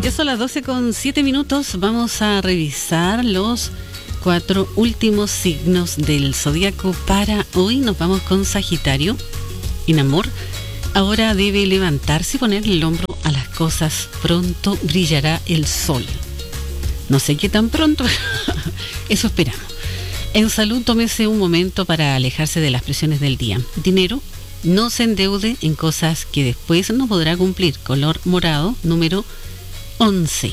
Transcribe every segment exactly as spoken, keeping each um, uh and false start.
Ya son las doce con siete minutos. Vamos a revisar los cuatro últimos signos del zodiaco para hoy. Nos vamos con Sagitario. En amor, ahora debe levantarse y poner el hombro a las cosas. Pronto brillará el sol. No sé qué tan pronto, eso esperamos. En salud, tómese un momento para alejarse de las presiones del día. Dinero, no se endeude en cosas que después no podrá cumplir. Color morado, número once.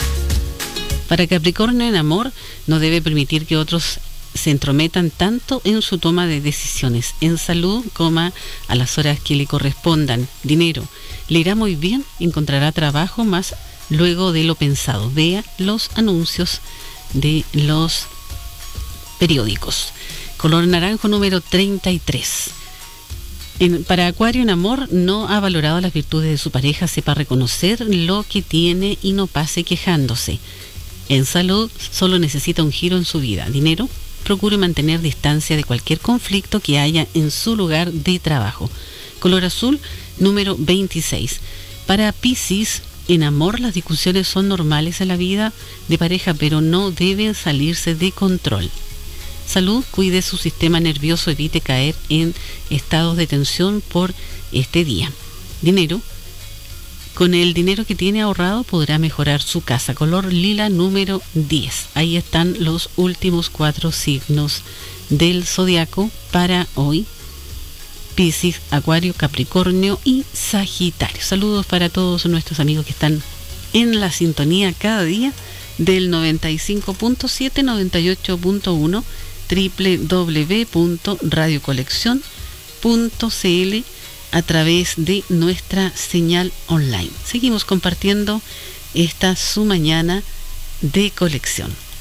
Para Capricornio, en amor, no debe permitir que otros se entrometan tanto en su toma de decisiones. En salud, coma a las horas que le correspondan. Dinero, le irá muy bien, encontrará trabajo más luego de lo pensado. Vea los anuncios de los periódicos. Color naranjo, número treinta y tres. En, para Acuario, en amor, no ha valorado las virtudes de su pareja, sepa reconocer lo que tiene y no pase quejándose. En salud, solo necesita un giro en su vida. Dinero, procure mantener distancia de cualquier conflicto que haya en su lugar de trabajo. Color azul, número veintiséis. Para Piscis, en amor, las discusiones son normales en la vida de pareja, pero no deben salirse de control. Salud, cuide su sistema nervioso, evite caer en estados de tensión por este día. Dinero, con el dinero que tiene ahorrado podrá mejorar su casa. Color lila, número diez. Ahí están los últimos cuatro signos del zodiaco para hoy: Piscis, Acuario, Capricornio y Sagitario. Saludos para todos nuestros amigos que están en la sintonía cada día del noventa y cinco punto siete, noventa y ocho punto uno, doble u doble u doble u punto radio colección punto c l a través de nuestra señal online. Seguimos compartiendo esta su mañana de colección.